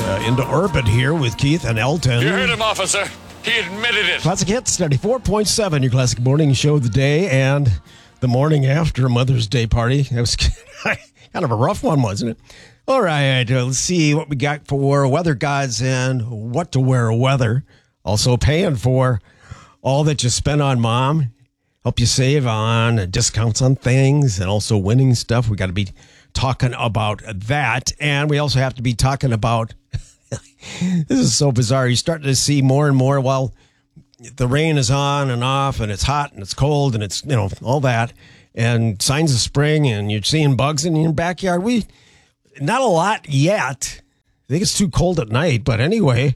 into orbit here with Keith and Elton. You heard him, officer. He admitted it. Classic Hits 94.7, your classic morning show of the day and the morning after Mother's Day party. That was kind of a rough one, wasn't it? All right, let's see what we got for weather gods and what to wear weather. Also paying for all that you spend on mom. Help you save on discounts on things and also winning stuff. We got to be talking about that. And we also have to be talking about, this is so bizarre. You're starting to see more and more while the rain is on and off and it's hot and it's cold and it's, all that. And signs of spring and you're seeing bugs in your backyard. Not a lot yet. I think it's too cold at night. But anyway,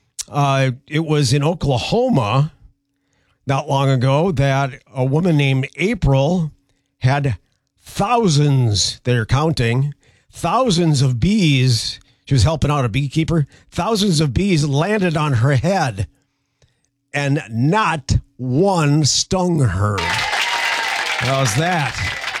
it was in Oklahoma not long ago that a woman named April had thousands, they're counting, thousands of bees. She was helping out a beekeeper. Thousands of bees landed on her head and not one stung her. How's that?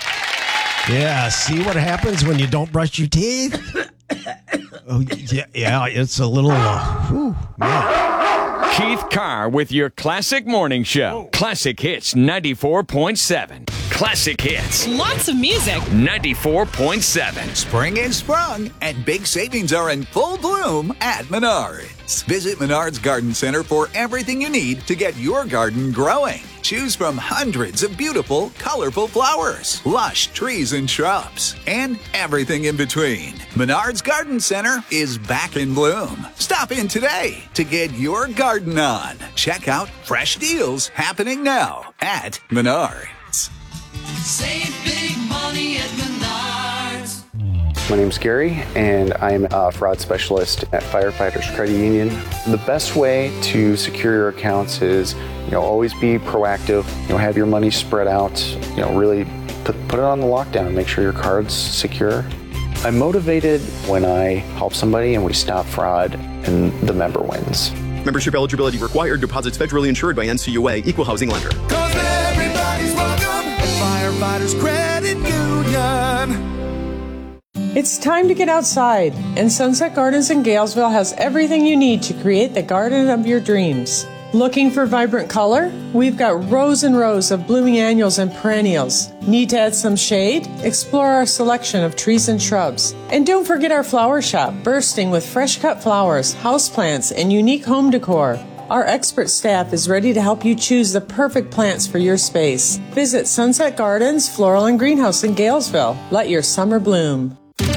Yeah, see what happens when you don't brush your teeth? Oh, yeah, it's a little, man. Keith Carr with your Classic Morning Show. Classic Hits 94.7. Classic Hits. Lots of music. 94.7. Spring is sprung, and big savings are in full bloom at Menards. Visit Menards Garden Center for everything you need to get your garden growing. Choose from hundreds of beautiful, colorful flowers, lush trees and shrubs, and everything in between. Menards Garden Center is back in bloom. Stop in today to get your garden on. Check out fresh deals happening now at Menards. Save big money at Menards. My name's Gary, and I'm a fraud specialist at Firefighters Credit Union. The best way to secure your accounts is, always be proactive. Have your money spread out. Really put it on the lockdown. Make sure your card's secure. I'm motivated when I help somebody and we stop fraud, and the member wins. Membership eligibility required. Deposits federally insured by NCUA. Equal housing lender. 'Cause everybody's welcome at Firefighters Credit Union. It's time to get outside, and Sunset Gardens in Galesville has everything you need to create the garden of your dreams. Looking for vibrant color? We've got rows and rows of blooming annuals and perennials. Need to add some shade? Explore our selection of trees and shrubs. And don't forget our flower shop, bursting with fresh cut flowers, houseplants, and unique home decor. Our expert staff is ready to help you choose the perfect plants for your space. Visit Sunset Gardens Floral and Greenhouse in Galesville. Let your summer bloom.